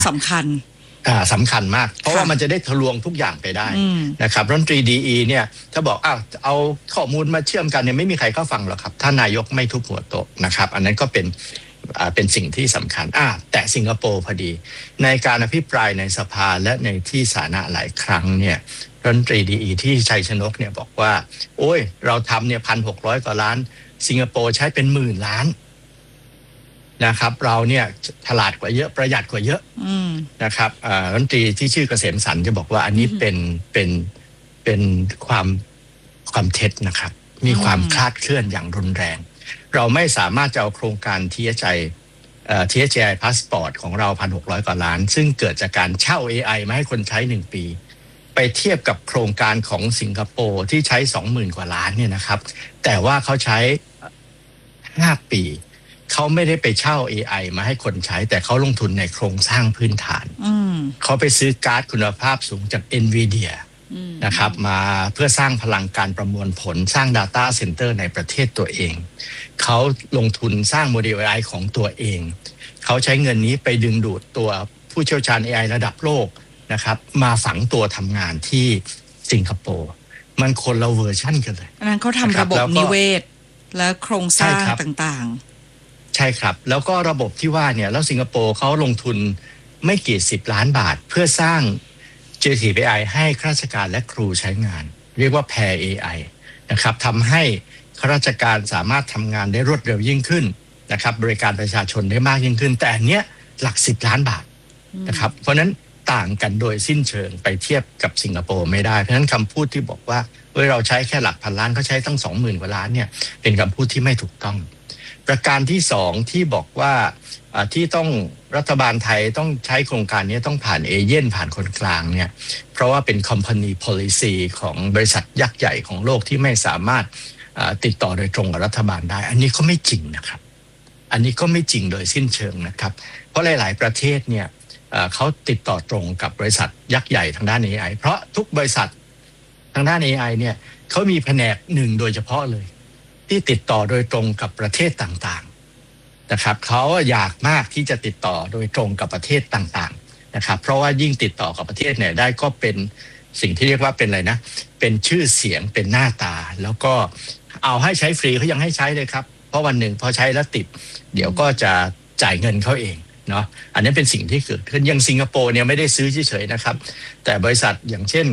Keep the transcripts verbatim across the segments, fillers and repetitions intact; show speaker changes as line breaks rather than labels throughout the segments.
สำคัญ
อ่าสำคัญมากเพราะว่ามันจะได้ทะลวงทุกอย่างไปได้นะครับรัฐมนตรีดีอีเนี่ยถ้าบอกอ้าวเอาข้อมูลมาเชื่อมกันเนี่ยไม่มีใครเข้าฟังหรอกครับถ้านายกไม่ทุบหัวโต๊ะนะครับอันนั้นก็เป็นอ่าเป็นสิ่งที่สำคัญอ่าแต่สิงคโปร์พอดีในการอภิปรายในสภาและในที่สาธารณะหลายครั้งเนี่ยรัฐมนตรีดีอีที่ชัยชนกเนี่ยบอกว่าโอ้ยเราทำเนี่ยพันหกร้อยกว่าล้านสิงคโปร์ใช้เป็นหมื่นล้านนะครับเราเนี่ยฉลาดกว่าเยอะประหยัดกว่าเยอะนะครับรัฐมนตรีที่ชื่อเกษมสันต์จะบอกว่าอันนี้เป็นเป็นเป็นความความเท็จนะครับมีความคลาดเคลื่อนอย่างรุนแรงเราไม่สามารถจะเอาโครงการ ที เอช ไอ เอ่อ ที เอช ไอ Passport ของเรา หนึ่งพันหกร้อย กว่าล้านซึ่งเกิดจากการเช่า เอ ไอ มาให้คนใช้หนึ่งปีไปเทียบกับโครงการของสิงคโปร์ที่ใช้ สองหมื่น กว่าล้านเนี่ยนะครับแต่ว่าเขาใช้ห้าปีเขาไม่ได้ไปเช่า เอ ไอ มาให้คนใช้แต่เขาลงทุนในโครงสร้างพื้นฐานเขาไปซื้อการ์ดคุณภาพสูงจาก Nvidia นะครับมาเพื่อสร้างพลังการประมวลผลสร้าง Data Center ในประเทศตัวเองเขาลงทุนสร้างโมเดล เอ ไอ ของตัวเองเขาใช้เงินนี้ไปดึงดูดตัวผู้เชี่ยวชาญ เอ ไอ ระดับโลกนะครับมาฝังตัวทำงานที่สิงคโปร์มันคนละเวอร์ชั่นกันเลย
อันนั้นเขาทำระบบนิเวศและโครงสร้างต่างๆ
ใช่ครับแล้วก็ระบบที่ว่าเนี่ยแล้วสิงคโปร์เขาลงทุนไม่กี่สิบล้านบาทเพื่อสร้าง Generative เอ ไอ ให้ข้าราชการและครูใช้งานเรียกว่า Pair เอ ไอ นะครับทำให้ข้าราชการสามารถทำงานได้รวดเร็วยิ่งขึ้นนะครับบริการประชาชนได้มากยิ่งขึ้นแต่อันเนี้ยหลักสิบล้านบาทนะครับเพราะนั้นต่างกันโดยสิ้นเชิงไปเทียบกับสิงคโปร์ไม่ได้เพราะฉะนั้นคำพูดที่บอกว่าเอ้ยเราใช้แค่หลักพันล้านเขาใช้ตั้ง สองหมื่น กว่าล้านเนี่ยเป็นคำพูดที่ไม่ถูกต้องประการที่สองที่บอกว่าที่ต้องรัฐบาลไทยต้องใช้โครงการนี้ต้องผ่านเอเย่นผ่านคนกลางเนี่ยเพราะว่าเป็น company policy ของบริษัทยักษ์ใหญ่ของโลกที่ไม่สามารถติดต่อโดยตรงกับรัฐบาลได้อันนี้ก็ไม่จริงนะครับอันนี้ก็ไม่จริงโดยสิ้นเชิงนะครับเพราะหลายๆประเทศเนี่ยเขาติดต่อตรงกับบริษัทยักษ์ใหญ่ทางด้าน เอ ไอ เพราะทุกบริษัททางด้าน เอ ไอ เนี่ยเขามีแผนกหนึ่งโดยเฉพาะเลยที่ติดต่อโดยตรงกับประเทศต่างๆนะครับเขาอยากมากที่จะติดต่อโดยตรงกับประเทศต่างๆนะครับเพราะว่ายิ่งติดต่อกับประเทศไหนได้ก็เป็นสิ่งที่เรียกว่าเป็นอะไรนะเป็นชื่อเสียงเป็นหน้าตาแล้วก็เอาให้ใช้ฟรีเขายังให้ใช้เลยครับเพราะวันหนึ่งพอใช้แล้วติดเดี๋ยวก็จะจ่ายเงินเขาเองเนาะอันนี้เป็นสิ่งที่เกิดขึ้นยังสิงคโปร์เนี่ยไม่ได้ซื้อเฉยๆนะครับแต่บริษัทอย่างเช่น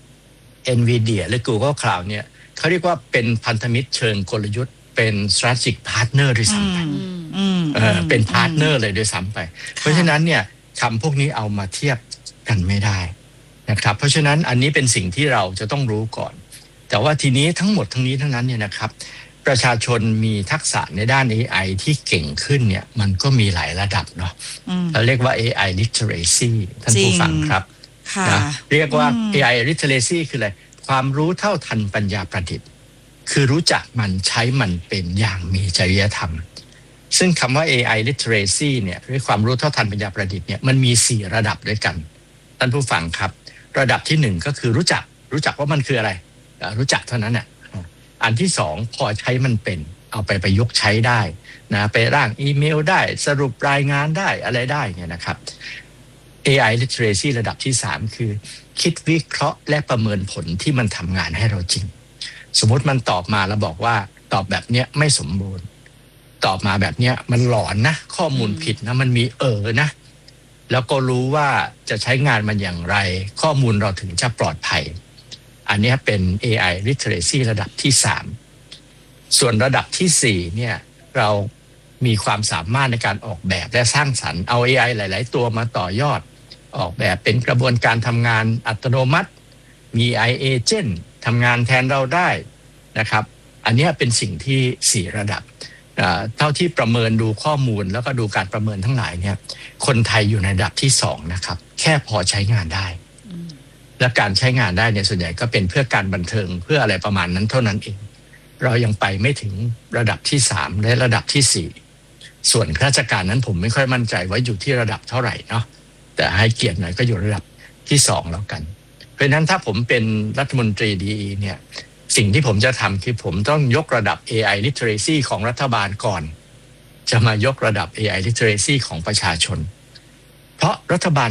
Nvidia หรือ Google Cloud เนี่ยเขาเรียกว่าเป็นพันธมิตรเชิงกลยุทธ์เป็น strategic partner ด้วยซ้ำไปเออเป็น partner เลยด้วยซ้ำไปเพราะฉะนั้นเนี่ยคำพวกนี้เอามาเทียบกันไม่ได้นะครับเพราะฉะนั้นอันนี้เป็นสิ่งที่เราจะต้องรู้ก่อนแต่ว่าทีนี้ทั้งหมดทั้งนี้ทั้งนั้นเนี่ยนะครับประชาชนมีทักษะในด้าน เอ ไอ ที่เก่งขึ้นเนี่ยมันก็มีหลายระดับเนาะเราเรียกว่า เอ ไอ literacy ท่านผู้ฟังครับนะเรียกว่า เอ ไอ literacy คืออะไรความรู้เท่าทันปัญญาประดิษฐ์คือรู้จักมันใช้มันเป็นอย่างมีจริยธรรมซึ่งคำว่า เอ ไอ literacy เนี่ยหรือความรู้เท่าทันปัญญาประดิษฐ์เนี่ยมันมีสี่ระดับด้วยกันท่านผู้ฟังครับระดับที่หนึ่งก็คือรู้จักรู้จักว่ามันคืออะไรรู้จักเท่านั้นน่ะอันที่สองพอใช้มันเป็นเอาไปประยุกต์ใช้ได้นะไปร่างอีเมลได้สรุปรายงานได้อะไรได้เนี่ยนะครับ เอ ไอ literacy ระดับที่สามคือคิดวิเคราะห์และประเมินผลที่มันทำงานให้เราจริงสมมติมันตอบมาแล้วบอกว่าตอบแบบเนี้ยไม่สมบูรณ์ตอบมาแบบเนี้ยมันหลอนนะข้อมูลผิดนะมันมีเออนะแล้วก็รู้ว่าจะใช้งานมันอย่างไรข้อมูลเราถึงจะปลอดภัยอันนี้เป็น เอ ไอ literacy ระดับที่สามส่วนระดับที่สี่เนี่ยเรามีความสามารถในการออกแบบและสร้างสรรค์เอา เอ ไอ หลายๆตัวมาต่อยอดออกแบบเป็นกระบวนการทำงานอัตโนมัติมี เอ ไอ Agent ทำงานแทนเราได้นะครับอันนี้เป็นสิ่งที่สี่ระดับเท่าที่ประเมินดูข้อมูลแล้วก็ดูการประเมินทั้งหลายเนี่ยคนไทยอยู่ในระดับที่สองนะครับแค่พอใช้งานได้และการใช้งานได้เนี่ยส่วนใหญ่ก็เป็นเพื่อการบันเทิงเพื่ออะไรประมาณนั้นเท่านั้นเองเรายังไปไม่ถึงระดับที่สามและระดับที่สี่ส่วนข้าราชการนั้นผมไม่ค่อยมั่นใจว่าอยู่ที่ระดับเท่าไหร่เนาะแต่ให้เกียรติหน่อยก็อยู่ระดับที่สองแล้วกันเพราะฉะนั้นถ้าผมเป็นรัฐมนตรีดีเนี่ยสิ่งที่ผมจะทำคือผมต้องยกระดับ เอ ไอ literacy ของรัฐบาลก่อนจะมายกระดับ เอ ไอ literacy ของประชาชนเพราะรัฐบาล